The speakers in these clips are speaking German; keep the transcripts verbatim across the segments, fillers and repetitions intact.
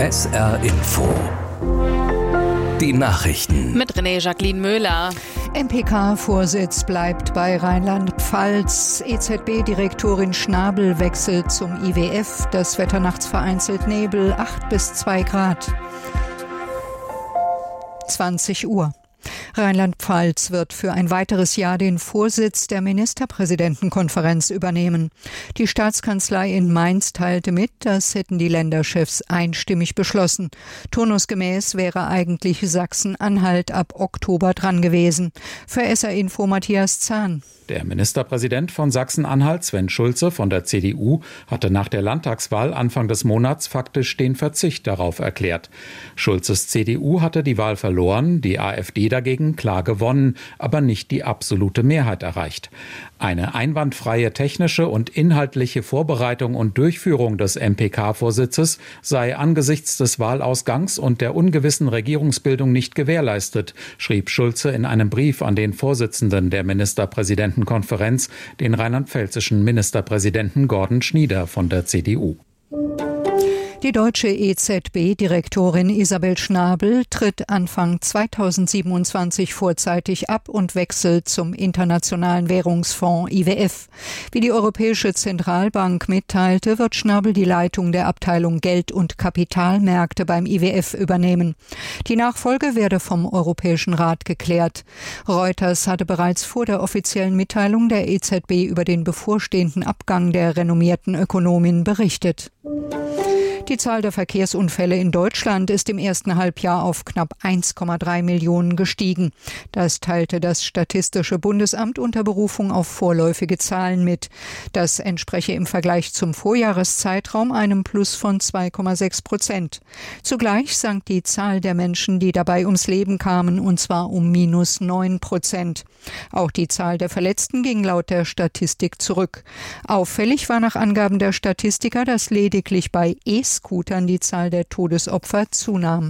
S R Info. Die Nachrichten. Mit René Jacqueline Möhler. M P K-Vorsitz bleibt bei Rheinland-Pfalz. E Z B-Direktorin Schnabel wechselt zum I W F. Das Wetter nachts vereinzelt Nebel, acht bis zwei Grad. zwanzig Uhr. Rheinland-Pfalz wird für ein weiteres Jahr den Vorsitz der Ministerpräsidentenkonferenz übernehmen. Die Staatskanzlei in Mainz teilte mit, das hätten die Länderchefs einstimmig beschlossen. Turnusgemäß wäre eigentlich Sachsen-Anhalt ab Oktober dran gewesen. Für S R Info Matthias Zahn. Der Ministerpräsident von Sachsen-Anhalt, Sven Schulze von der C D U, hatte nach der Landtagswahl Anfang des Monats faktisch den Verzicht darauf erklärt. Schulzes C D U hatte die Wahl verloren, die AfD dagegen klar gewonnen, aber nicht die absolute Mehrheit erreicht. Eine einwandfreie technische und inhaltliche Vorbereitung und Durchführung des M P K-Vorsitzes sei angesichts des Wahlausgangs und der ungewissen Regierungsbildung nicht gewährleistet, schrieb Schulze in einem Brief an den Vorsitzenden der Ministerpräsidentenkonferenz, den rheinland-pfälzischen Ministerpräsidenten Gordon Schnieder von der C D U. Die deutsche E Z B-Direktorin Isabel Schnabel tritt Anfang zweitausendsiebenundzwanzig vorzeitig ab und wechselt zum Internationalen Währungsfonds I W F. Wie die Europäische Zentralbank mitteilte, wird Schnabel die Leitung der Abteilung Geld- und Kapitalmärkte beim I W F übernehmen. Die Nachfolge werde vom Europäischen Rat geklärt. Reuters hatte bereits vor der offiziellen Mitteilung der E Z B über den bevorstehenden Abgang der renommierten Ökonomin berichtet. Die Zahl der Verkehrsunfälle in Deutschland ist im ersten Halbjahr auf knapp eins Komma drei Millionen gestiegen. Das teilte das Statistische Bundesamt unter Berufung auf vorläufige Zahlen mit. Das entspreche im Vergleich zum Vorjahreszeitraum einem Plus von zwei Komma sechs Prozent. Zugleich sank die Zahl der Menschen, die dabei ums Leben kamen, und zwar um minus neun Prozent. Auch die Zahl der Verletzten ging laut der Statistik zurück. Auffällig war nach Angaben der Statistiker, dass lediglich bei E-Scootern die Zahl der Todesopfer zunahm.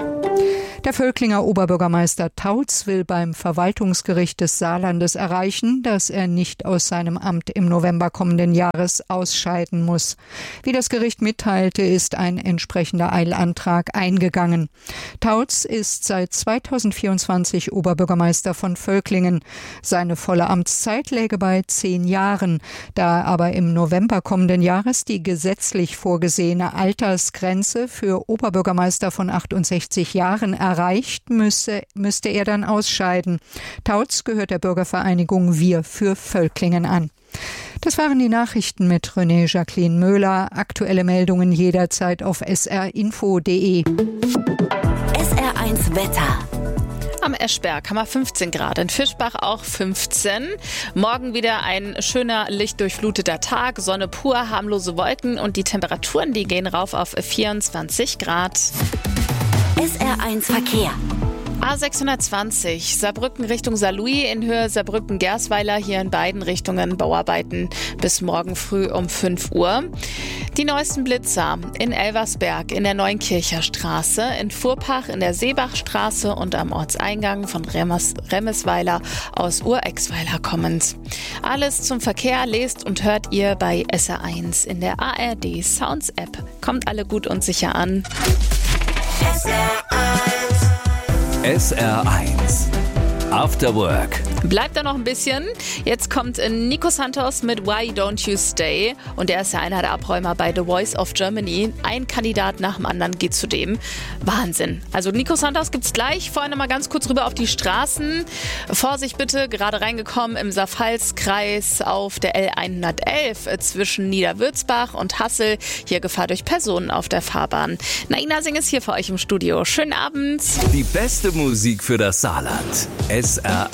Der Völklinger Oberbürgermeister Tautz will beim Verwaltungsgericht des Saarlandes erreichen, dass er nicht aus seinem Amt im November kommenden Jahres ausscheiden muss. Wie das Gericht mitteilte, ist ein entsprechender Eilantrag eingegangen. Tautz ist seit zweitausendvierundzwanzig Oberbürgermeister von Völklingen. Seine volle Amtszeit läge bei zehn Jahren. Da aber im November kommenden Jahres die gesetzlich vorgesehene Altersgrenze für Oberbürgermeister von achtundsechzig Jahren erreicht, müsse, müsste er dann ausscheiden. Tautz gehört der Bürgervereinigung Wir für Völklingen an. Das waren die Nachrichten mit René Jacqueline Möhler. Aktuelle Meldungen jederzeit auf s r info punkt d e. S R eins Wetter. Am Eschberg haben wir fünfzehn Grad, in Fischbach auch fünfzehn. Morgen wieder ein schöner, lichtdurchfluteter Tag, Sonne pur, harmlose Wolken und die Temperaturen, die gehen rauf auf vierundzwanzig Grad. S R eins Verkehr. A sechshundertzwanzig, Saarbrücken Richtung Saarlouis in Höhe Saarbrücken-Gersweiler, hier in beiden Richtungen Bauarbeiten bis morgen früh um fünf Uhr. Die neuesten Blitzer in Elversberg in der Neunkircher Straße, in Furpach in der Seebachstraße und am Ortseingang von Remes, Remesweiler aus Urexweiler kommend. Alles zum Verkehr lest und hört ihr bei S R eins in der A R D Sounds App. Kommt alle gut und sicher an. S R eins. S R eins. After Work. Bleibt da noch ein bisschen. Jetzt kommt Nico Santos mit Why Don't You Stay. Und er ist ja einer der Abräumer bei The Voice of Germany. Ein Kandidat nach dem anderen geht zu dem. Wahnsinn. Also Nico Santos gibt's gleich. Vorhin noch mal ganz kurz rüber auf die Straßen. Vorsicht bitte, gerade reingekommen im Saarpfalz-Kreis auf der L hundertelf zwischen Niederwürzbach und Hassel. Hier Gefahr durch Personen auf der Fahrbahn. Naina Singh ist hier für euch im Studio. Schönen Abend. Die beste Musik für das Saarland. S R